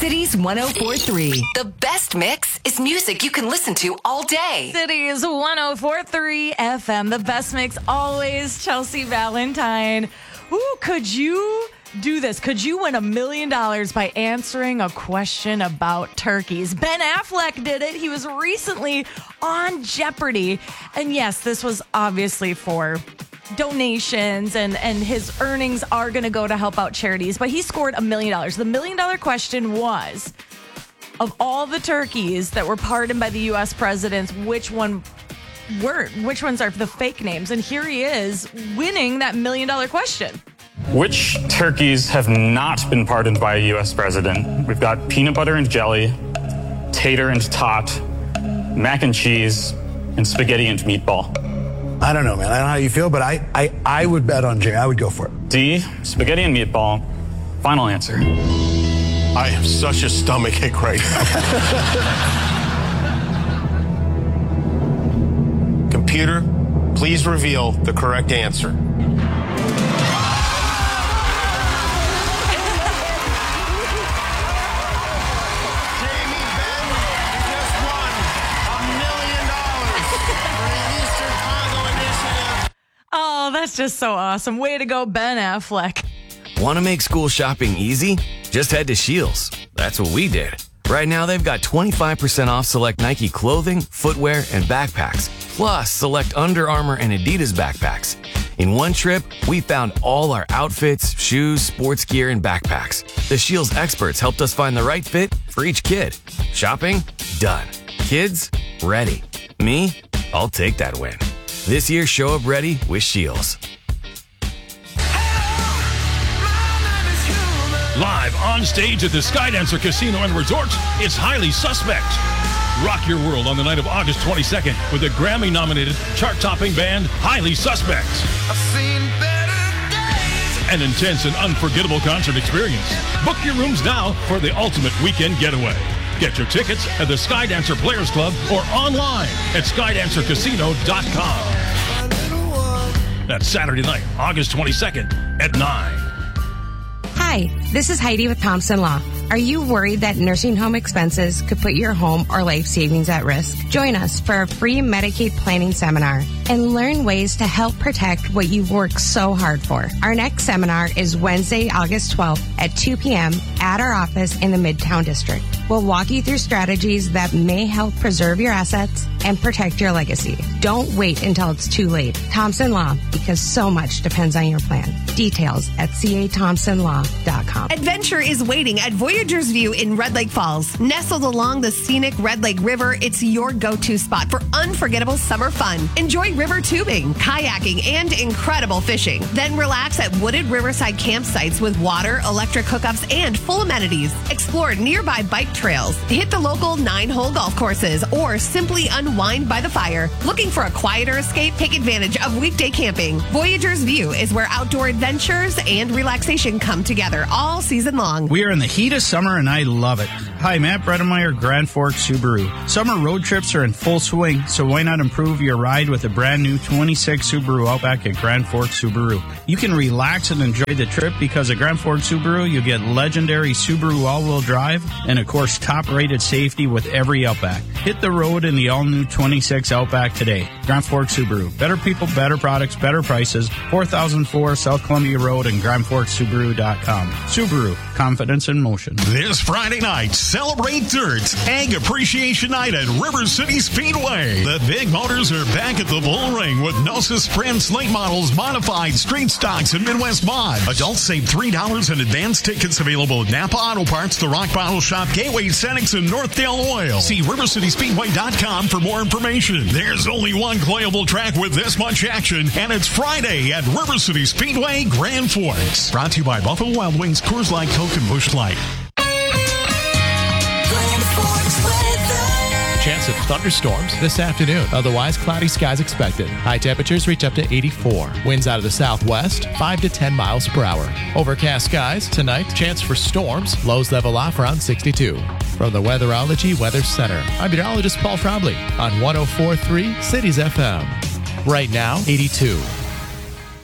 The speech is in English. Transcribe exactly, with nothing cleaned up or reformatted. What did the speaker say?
Cities one oh four point three. The best mix is music you can listen to all day. Cities one oh four point three F M. The best mix always. Chelsea Valentine. Ooh, could you do this? Could you win a million dollars by answering a question about turkeys? Ben Affleck did it. He was recently on Jeopardy. And yes, this was obviously for donations, and, and his earnings are going to go to help out charities. But he scored a million dollars. The million dollar question was, of all the turkeys that were pardoned by the U S presidents, which one weren't? Which ones are the fake names? And here he is winning that million dollar question. Which turkeys have not been pardoned by a U S president? We've got peanut butter and jelly, tater and tot, mac and cheese, and spaghetti and meatball. I don't know, man. I don't know how you feel, but I, I, I would bet on Jay. I would go for it. D, spaghetti and meatball. Final answer. I have such a stomachache right now. Computer, please reveal the correct answer. Oh, that's just so awesome. Way to go, Ben Affleck. Want to make school shopping easy? Just head to Scheels. That's what we did. Right now, they've got twenty-five percent off select Nike clothing, footwear, and backpacks, plus select Under Armour and Adidas backpacks. In one trip, we found all our outfits, shoes, sports gear, and backpacks. The Scheels experts helped us find the right fit for each kid. Shopping? Done. Kids? Ready. Me? I'll take that win. This year, show up ready with Scheels. Live on stage at the Skydancer Casino and Resort, it's Highly Suspect. Rock your world on the night of August twenty-second with the Grammy-nominated, chart-topping band Highly Suspect. I've seen better days. An intense and unforgettable concert experience. Book your rooms now for the ultimate weekend getaway. Get your tickets at the Skydancer Players Club or online at skydancer casino dot com. That's Saturday night, August twenty-second at nine. Hi, this is Heidi with Thompson Law. Are you worried that nursing home expenses could put your home or life savings at risk? Join us for a free Medicaid planning seminar and learn ways to help protect what you've worked so hard for. Our next seminar is Wednesday, August twelfth at two p.m. at our office in the Midtown District. We'll walk you through strategies that may help preserve your assets and protect your legacy. Don't wait until it's too late. Thompson Law, because so much depends on your plan. Details at c a thompson law dot com. Adventure is waiting at Voyager's View in Red Lake Falls. Nestled along the scenic Red Lake River, it's your go-to spot for unforgettable summer fun. Enjoy river tubing, kayaking, and incredible fishing. Then relax at wooded riverside campsites with water, electric hookups, and full amenities. Explore nearby bike trails, hit the local nine-hole golf courses, or simply unwind by the fire. Looking for a quieter escape? Take advantage of weekday camping. Voyager's View is where outdoor adventures and relaxation come together all season long. We are in the heat of summer and I love it. Hi, Matt Bredemeyer, Grand Forks Subaru. Summer road trips are in full swing, so why not improve your ride with a brand new twenty-six Subaru Outback at Grand Forks Subaru. You can relax and enjoy the trip because at Grand Forks Subaru, you get legendary Subaru all-wheel drive and, of course, top-rated safety with every Outback. Hit the road in the all-new twenty-six Outback today. Grand Forks Subaru. Better people, better products, better prices. four thousand four South Columbia Road and grand forks subaru dot com. Subaru. Confidence in motion. This Friday night, celebrate Dirt Ag Appreciation Night at River City Speedway. The big motors are back at the Bull Ring with Gnosis Sprint Slate models, modified street stocks, and Midwest Mod. Adults save three dollars in advance tickets available at Napa Auto Parts, The Rock Bottle Shop, Gateway Cenex, and Northdale Oil. See river city speedway dot com for more information. There's only one playable track with this much action, and it's Friday at River City Speedway, Grand Forks. Brought to you by Buffalo Wild Wings, Coors Light, Coke, and Busch Light. Chance of thunderstorms this afternoon. Otherwise, cloudy skies expected. High temperatures reach up to eighty-four. Winds out of the southwest, five to ten miles per hour. Overcast skies tonight. Chance for storms. Lows level off around sixty-two. From the Weatherology Weather Center, I'm meteorologist Paul Trombley on one oh four point three Cities F M. Right now, eighty-two.